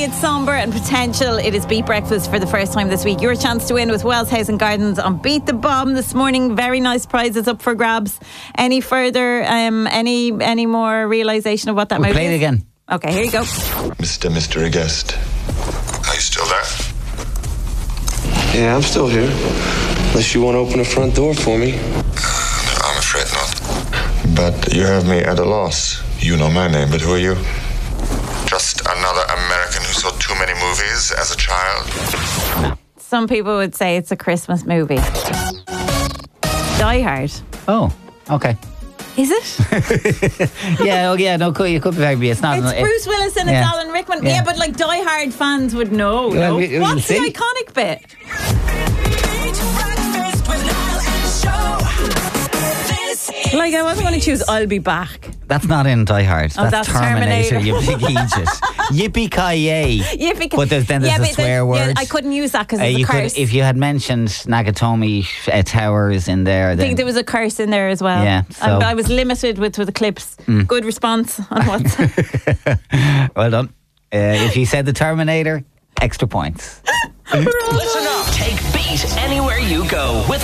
it's sombre and potential. It is Beat Breakfast for the first time this week. Your chance to win with Wells House and Gardens on Beat the Bomb this morning. Very nice prizes up for grabs. Any further, any more realisation of what that might be? Play it again. Okay, here you go. Mr. Guest. Are you still there? Yeah, I'm still here. Unless you want to open the front door for me. I'm afraid not. But you have me at a loss. You know my name, but who are you? Just another American who saw too many movies as a child? Some people would say it's a Christmas movie. Die Hard. Oh, okay. Is it? Yeah, no, you could be very. It's not. It's Bruce Willis and it's Alan Rickman. Yeah, but like Die Hard fans would know. Well, no? What's the iconic bit? Like, I wasn't going to choose I'll Be Back. That's not in Die Hard. That's Terminator. You big idiot. Yippee-ki-yay. But there's a swear word. Yeah, I couldn't use that because it's a curse. If you had mentioned Nagatomi Towers in there, I think there was a curse in there as well. Yeah, so. I was limited with the clips. Good response on WhatsApp. Well done. If you said the Terminator, extra points. Listen up. Take Beat anywhere you go with